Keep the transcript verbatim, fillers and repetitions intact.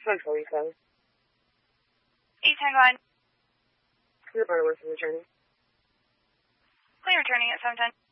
Central, you said. eight ten, go ahead. Clear by the rest of the journey. Clear returning at seven ten.